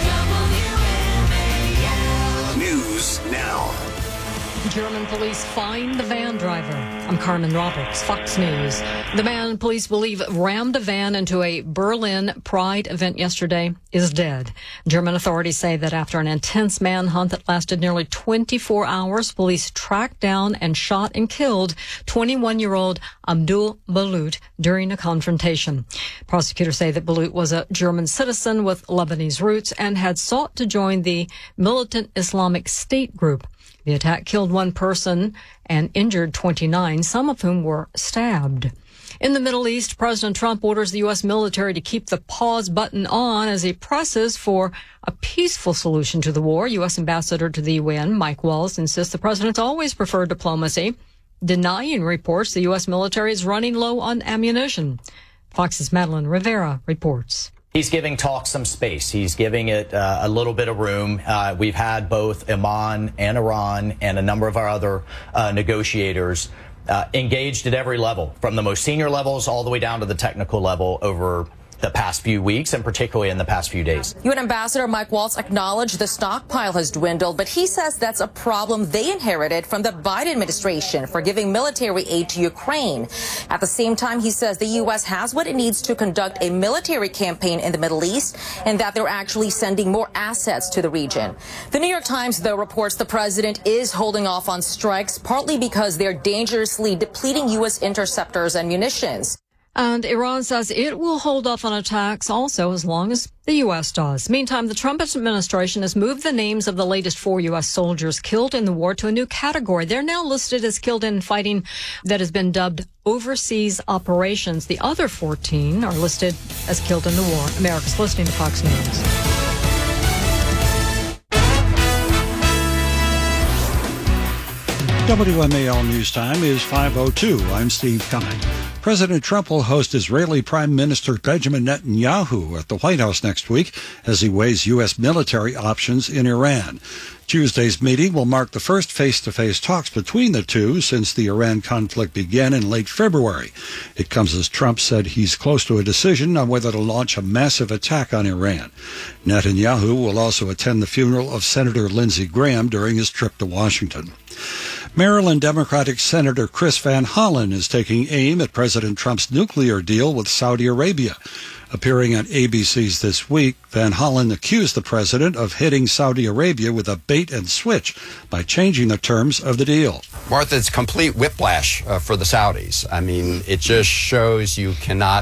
nine. News now. German police find the van driver. I'm Carmen Roberts, Fox News. The man police believe rammed a van into a Berlin Pride event yesterday is dead. German authorities say that after an intense manhunt that lasted nearly twenty-four hours, police tracked down and shot and killed twenty-one-year-old Abdul Balut during a confrontation. Prosecutors say that Balut was a German citizen with Lebanese roots and had sought to join the militant Islamic State group. The attack killed one person and injured twenty-nine, some of whom were stabbed. In the Middle East, President Trump orders the U S military to keep the pause button on as he presses for a peaceful solution to the war. U S Ambassador to the U N, Mike Wallace, insists the president's always preferred diplomacy, denying reports the U S military is running low on ammunition. Fox's Madeline Rivera reports. He's giving talks some space. He's giving it uh, a little bit of room. Uh, we've had both Oman and Iran and a number of our other uh, negotiators uh, engaged at every level, from the most senior levels all the way down to the technical level over the past few weeks, and particularly in the past few days. U N Ambassador Mike Waltz acknowledged the stockpile has dwindled, but he says that's a problem they inherited from the Biden administration for giving military aid to Ukraine. At the same time, he says the U S has what it needs to conduct a military campaign in the Middle East, and that they're actually sending more assets to the region. The New York Times, though, reports the president is holding off on strikes, partly because they're dangerously depleting U S interceptors and munitions. And Iran says it will hold off on attacks also as long as the U S does. Meantime, the Trump administration has moved the names of the latest four U S soldiers killed in the war to a new category. They're now listed as killed in fighting that has been dubbed overseas operations. The other fourteen are listed as killed in the war. America's listening to Fox News. W M A L News Time is five oh two. I'm Steve Cumming. President Trump will host Israeli Prime Minister Benjamin Netanyahu at the White House next week as he weighs U S military options in Iran. Tuesday's meeting will mark the first face-to-face talks between the two since the Iran conflict began in late February. It comes as Trump said he's close to a decision on whether to launch a massive attack on Iran. Netanyahu will also attend the funeral of Senator Lindsey Graham during his trip to Washington. Maryland Democratic Senator Chris Van Hollen is taking aim at President Trump's nuclear deal with Saudi Arabia. Appearing on A B C's This Week, Van Hollen accused the president of hitting Saudi Arabia with a bait and switch by changing the terms of the deal. Martha, it's complete whiplash uh, for the Saudis. I mean, it just shows you cannot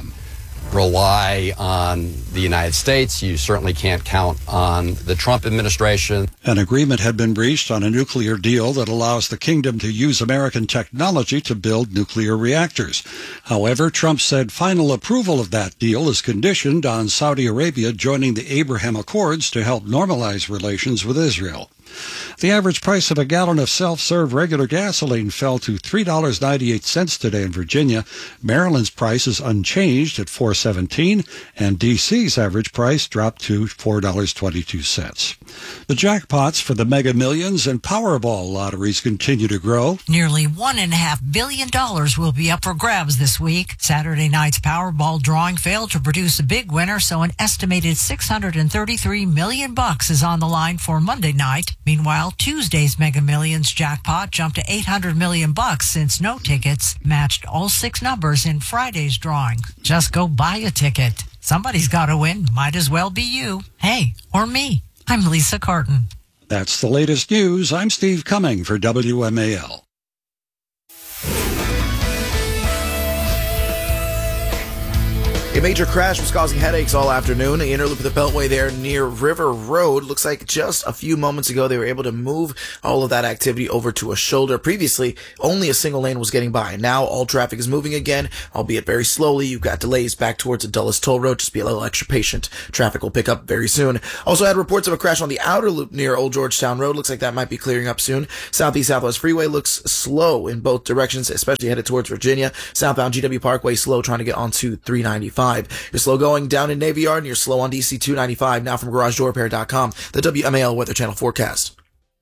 rely on the United States. You certainly can't count on the Trump administration. An agreement had been reached on a nuclear deal that allows the kingdom to use American technology to build nuclear reactors. However, Trump said final approval of that deal is conditioned on Saudi Arabia joining the Abraham Accords to help normalize relations with Israel. The average price of a gallon of self-serve regular gasoline fell to three dollars and ninety-eight cents today in Virginia. Maryland's price is unchanged at four dollars and seventeen cents, and D C's average price dropped to four dollars and twenty-two cents. The jackpots for the Mega Millions and Powerball lotteries continue to grow. Nearly one point five billion dollars will be up for grabs this week. Saturday night's Powerball drawing failed to produce a big winner, so an estimated six hundred thirty-three million bucks is on the line for Monday night. Meanwhile, Tuesday's Mega Millions jackpot jumped to eight hundred million bucks since no tickets matched all six numbers in Friday's drawing. Just go buy a ticket. Somebody's got to win. Might as well be you. Hey, or me. I'm Lisa Carton. That's the latest news. I'm Steve Cumming for W M A L. It major crash was causing headaches all afternoon. The inner loop of the Beltway there near River Road. Looks like just a few moments ago they were able to move all of that activity over to a shoulder. Previously, only a single lane was getting by. Now all traffic is moving again, albeit very slowly. You've got delays back towards the Dulles Toll Road. Just be a little extra patient. Traffic will pick up very soon. Also had reports of a crash on the outer loop near Old Georgetown Road. Looks like that might be clearing up soon. Southeast Southwest Freeway looks slow in both directions, especially headed towards Virginia. Southbound G W Parkway slow trying to get onto three ninety-five. You're slow going down in Navy Yard and you're slow on D C two ninety-five. Now from Garage Door Repair dot com, the W M A L Weather Channel forecast.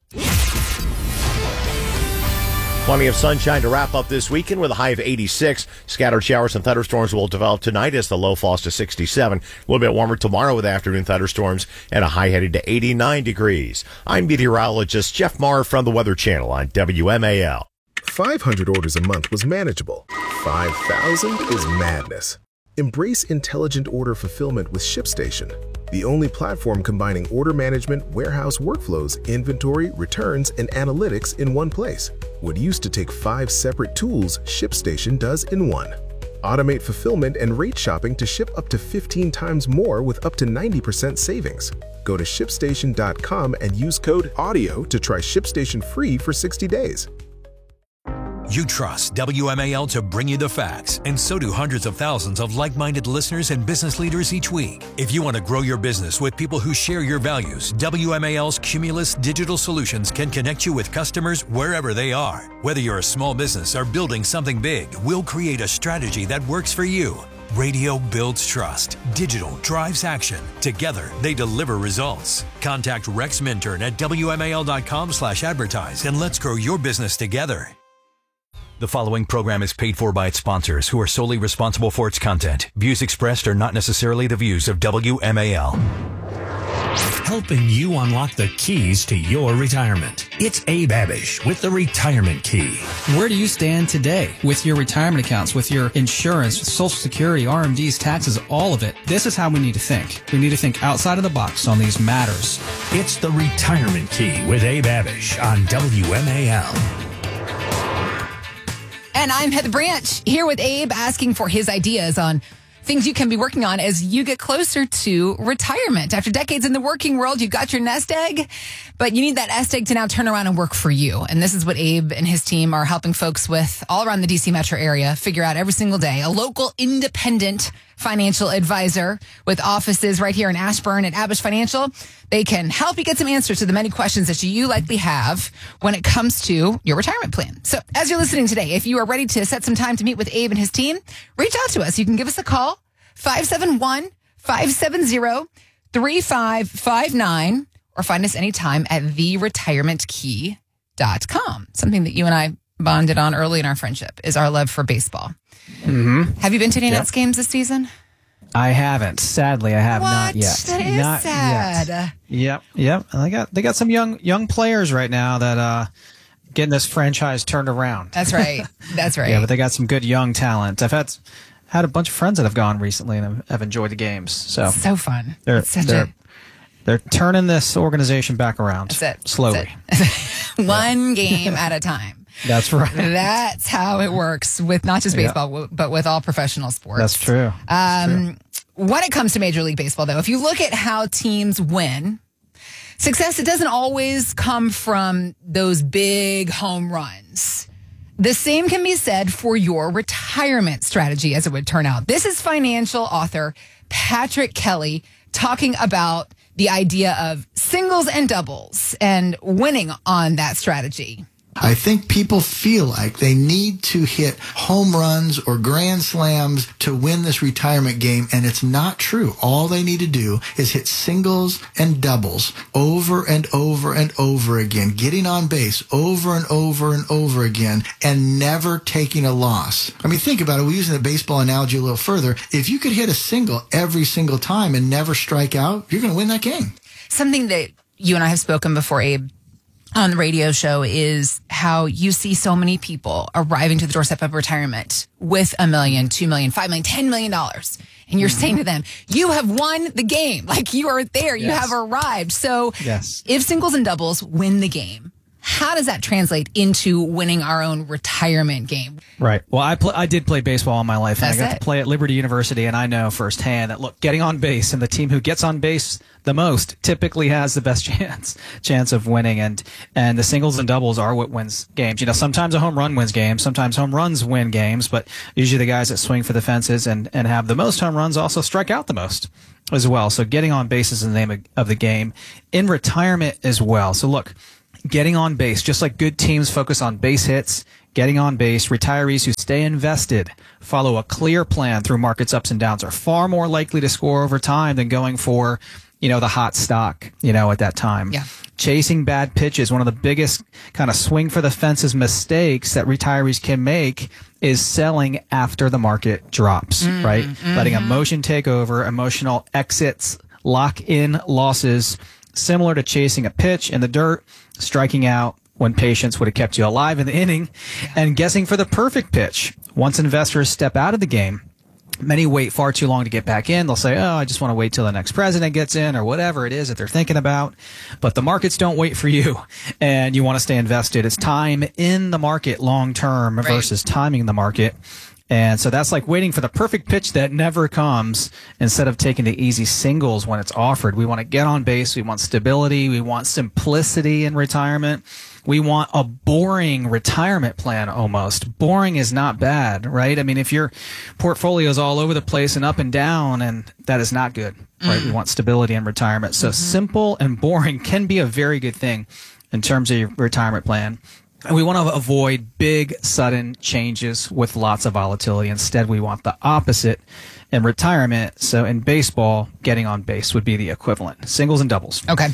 Plenty of sunshine to wrap up this weekend with a high of eighty-six. Scattered showers and thunderstorms will develop tonight as the low falls to sixty-seven. A little bit warmer tomorrow with afternoon thunderstorms and a high headed to eighty-nine degrees. I'm meteorologist Jeff Marr from the Weather Channel on W M A L. five hundred orders a month was manageable. five thousand is madness. Embrace intelligent order fulfillment with ShipStation, the only platform combining order management, warehouse workflows, inventory, returns, and analytics in one place. What used to take five separate tools, ShipStation does in one. Automate fulfillment and rate shopping to ship up to fifteen times more with up to ninety percent savings. Go to ship station dot com and use code AUDIO to try ShipStation free for sixty days. You trust W M A L to bring you the facts, and so do hundreds of thousands of like-minded listeners and business leaders each week. If you want to grow your business with people who share your values, W M A L's Cumulus Digital Solutions can connect you with customers wherever they are. Whether you're a small business or building something big, we'll create a strategy that works for you. Radio builds trust. Digital drives action. Together, they deliver results. Contact Rex Minturn at W M A L dot com slash advertise and let's grow your business together. The following program is paid for by its sponsors, who are solely responsible for its content. Views expressed are not necessarily the views of W M A L. Helping you unlock the keys to your retirement. It's Abe Abish with the Retirement Key. Where do you stand today with your retirement accounts, with your insurance, with Social Security, R M Ds, taxes, all of it? This is how we need to think. We need to think outside of the box on these matters. It's the Retirement Key with Abe Abish on W M A L. And I'm Heather Branch here with Abe, asking for his ideas on things you can be working on as you get closer to retirement. After decades in the working world, you got your nest egg, but you need that nest egg to now turn around and work for you. And this is what Abe and his team are helping folks with all around the D C metro area figure out every single day. A local independent financial advisor with offices right here in Ashburn at Abish Financial. They can help you get some answers to the many questions that you likely have when it comes to your retirement plan. So as you're listening today, if you are ready to set some time to meet with Abe and his team, reach out to us. You can give us a call, five seven one, five seven zero, three five five nine, or find us anytime at the retirement key dot com. Something that you and I bonded on early in our friendship is our love for baseball. Mm-hmm. Have you been to any Yep. Nets games this season? I haven't. Sadly, I have What? not yet. That is not sad. Yet. Yep, yep. And they got they got some young young players right now that uh getting this franchise turned around. That's right. That's right. Yeah, but they got some good young talent. I've had had a bunch of friends that have gone recently and have, have enjoyed the games. So So fun. They're It's such they're, a they're turning this organization back around. That's it. Slowly. That's it. One game at a time. That's right. That's how it works with not just Yeah. baseball, w- but with all professional sports. That's true. That's Um, true. When it comes to Major League Baseball, though, if you look at how teams win, success, it doesn't always come from those big home runs. The same can be said for your retirement strategy, as it would turn out. This is financial author Patrick Kelly talking about the idea of singles and doubles and winning on that strategy. I think people feel like they need to hit home runs or grand slams to win this retirement game, and it's not true. All they need to do is hit singles and doubles over and over and over again, getting on base over and over and over again, and never taking a loss. I mean, think about it. We're using the baseball analogy a little further. If you could hit a single every single time and never strike out, you're going to win that game. Something that you and I have spoken before, Abe, on the radio show is how you see so many people arriving to the doorstep of retirement with a million, two million, five million, ten million dollars. And you're saying to them, you have won the game. Like you are there. You Yes. have arrived. So Yes. if singles and doubles win the game, how does that translate into winning our own retirement game? Right. Well, I pl- I did play baseball all my life, and That's I got it. to play at Liberty University, and I know firsthand that, look, getting on base and the team who gets on base the most typically has the best chance chance of winning, and and the singles and doubles are what wins games. You know, sometimes a home run wins games, sometimes home runs win games, but usually the guys that swing for the fences and, and have the most home runs also strike out the most as well. So getting on base is the name of, of the game. In retirement as well. So look, getting on base, just like good teams focus on base hits, getting on base, retirees who stay invested, follow a clear plan through markets ups and downs, are far more likely to score over time than going for, you know, the hot stock, you know, at that time. Yeah. Chasing bad pitches, one of the biggest kind of swing for the fences mistakes that retirees can make is selling after the market drops, Mm, right? mhm. Letting emotion take over, emotional exits, lock in losses, similar to chasing a pitch in the dirt, striking out when patience would have kept you alive in the inning, and guessing for the perfect pitch. Once investors step out of the game, many wait far too long to get back in. They'll say, oh, I just want to wait till the next president gets in, or whatever it is that they're thinking about. But the markets don't wait for you, and you want to stay invested. It's time in the market long term Right. versus timing the market. And so that's like waiting for the perfect pitch that never comes instead of taking the easy singles when it's offered. We want to get on base. We want stability. We want simplicity in retirement. We want a boring retirement plan almost. Boring is not bad, right? I mean, if your portfolio is all over the place and up and down, and that is not good, right? We want stability in retirement. So simple and boring can be a very good thing in terms of your retirement plan. And we want to avoid big, sudden changes with lots of volatility. Instead, we want the opposite in retirement. So in baseball, getting on base would be the equivalent. Singles and doubles. Okay.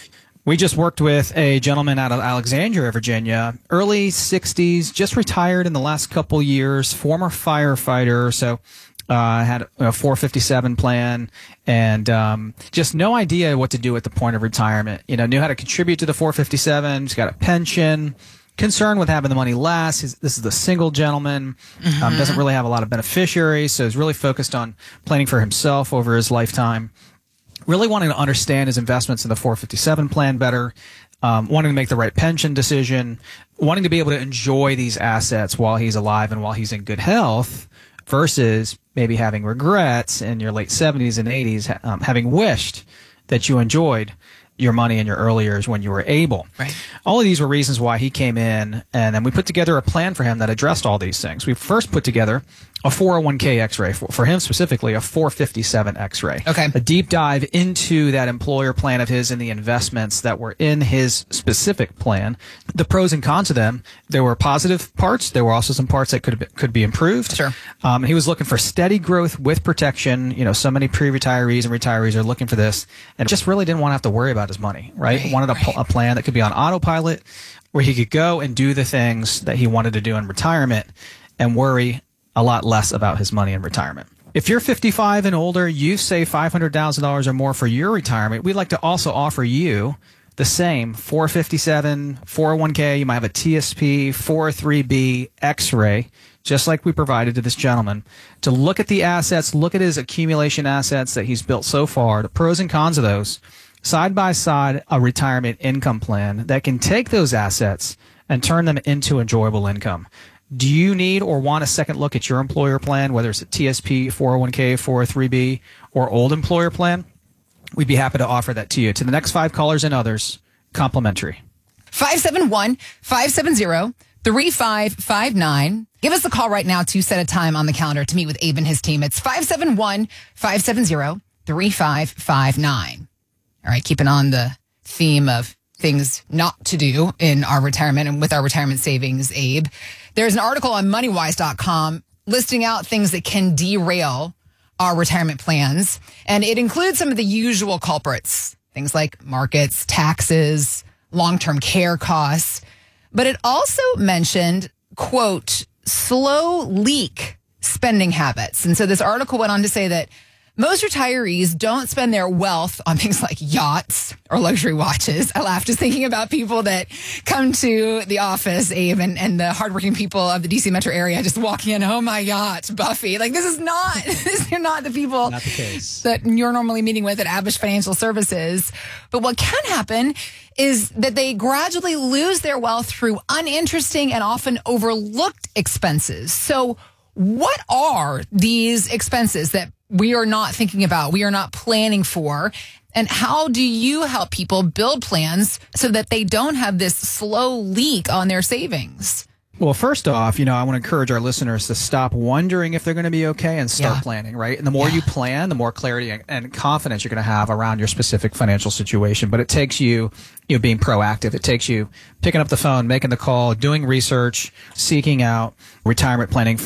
We just worked with a gentleman out of Alexandria, Virginia, early sixties, just retired in the last couple years, former firefighter. So uh, had a four fifty-seven plan and um, just no idea what to do at the point of retirement. You know, knew how to contribute to the four fifty-seven. He's got a pension. Concerned with having the money last. He's, this is the single gentleman. Mm-hmm. Um, doesn't really have a lot of beneficiaries, so he's really focused on planning for himself over his lifetime. Really wanting to understand his investments in the four fifty-seven plan better. Um, wanting to make the right pension decision. Wanting to be able to enjoy these assets while he's alive and while he's in good health, versus maybe having regrets in your late seventies and eighties, um, having wished that you enjoyed your money in your early years when you were able. Right. All of these were reasons why he came in, and then we put together a plan for him that addressed all these things. We first put together a four oh one k x-ray, for, for him specifically, a four fifty-seven x-ray. Okay. A deep dive into that employer plan of his and the investments that were in his specific plan, the pros and cons of them. There were positive parts. There were also some parts that could be, could be improved. Sure. Um, he was looking for steady growth with protection. You know, so many pre-retirees and retirees are looking for this, and just really didn't want to have to worry about his money, right? Right, Wanted a, right. a plan that could be on autopilot, where he could go and do the things that he wanted to do in retirement and worry a lot less about his money in retirement. If you're fifty-five and older, you save five hundred thousand dollars or more for your retirement, we'd like to also offer you the same four fifty-seven, four oh one k. You might have a T S P, four oh three b x-ray, just like we provided to this gentleman, to look at the assets, look at his accumulation assets that he's built so far, the pros and cons of those, side by side, a retirement income plan that can take those assets and turn them into enjoyable income. Do you need or want a second look at your employer plan, whether it's a T S P, four oh one k, four oh three b, or old employer plan? We'd be happy to offer that to you. To the next five callers and others, complimentary. five seven one, five seven zero, three five five nine. Give us a call right now to set a time on the calendar to meet with Abe and his team. It's five seven one, five seven zero, three five five nine. All right, keeping on the theme of things not to do in our retirement and with our retirement savings, Abe. There's an article on money wise dot com listing out things that can derail our retirement plans. And it includes some of the usual culprits, things like markets, taxes, long-term care costs. But it also mentioned, quote, slow leak spending habits. And so this article went on to say that Most retirees don't spend their wealth on things like yachts or luxury watches. I laugh just thinking about people that come to the office, Abe, and, and the hardworking people of the D C metro area just walking in, oh, my yacht, Buffy. Like, this is not, these are not the people Not the case. that you're normally meeting with at Abish Financial Services. But what can happen is that they gradually lose their wealth through uninteresting and often overlooked expenses. So what are these expenses that we are not thinking about, we are not planning for? And how do you help people build plans so that they don't have this slow leak on their savings? Well, first off, you know, I want to encourage our listeners to stop wondering if they're going to be okay and start Yeah. planning, right? And the more you plan, the more clarity and- and confidence you're going to have around your specific financial situation. But it takes you, you know, being proactive. It takes you picking up the phone, making the call, doing research, seeking out retirement planning